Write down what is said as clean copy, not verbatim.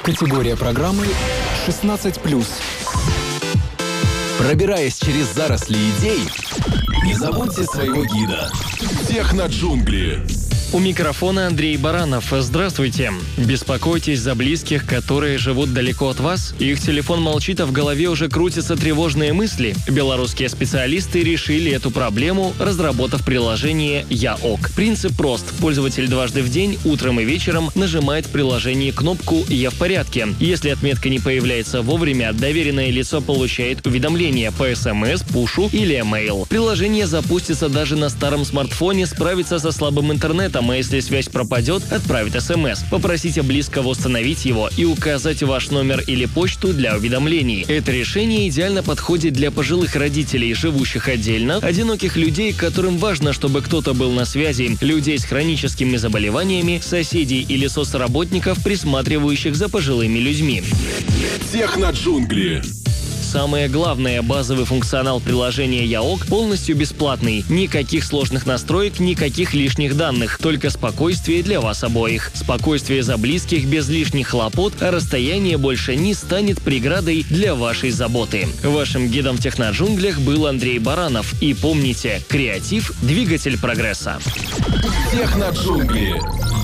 Категория программы 16+. Пробираясь через заросли идей, не забудьте своего гида. Техноджунгли. У микрофона Андрей Баранов. Здравствуйте. Беспокойтесь за близких, которые живут далеко от вас? Их телефон молчит, а в голове уже крутятся тревожные мысли? Белорусские специалисты решили эту проблему, разработав приложение «Я ок». Принцип прост. Пользователь дважды в день, утром и вечером, нажимает в приложении кнопку «Я в порядке». Если отметка не появляется вовремя, доверенное лицо получает уведомление по СМС, пушу или email. Приложение запустится даже на старом смартфоне, справится со слабым интернетом, а если связь пропадет, отправит СМС. Попросите близкого установить его и указать ваш номер или почту для уведомлений. Это решение идеально подходит для пожилых родителей, живущих отдельно, одиноких людей, которым важно, чтобы кто-то был на связи, людей с хроническими заболеваниями, соседей или соцработников, присматривающих за пожилыми людьми. Техноджунгли. Самое главное, базовый функционал приложения «Я ок» полностью бесплатный. Никаких сложных настроек, никаких лишних данных. Только спокойствие для вас обоих. Спокойствие за близких без лишних хлопот, а расстояние больше не станет преградой для вашей заботы. Вашим гидом в техноджунглях был Андрей Баранов. И помните, креатив – двигатель прогресса. Техноджунгли.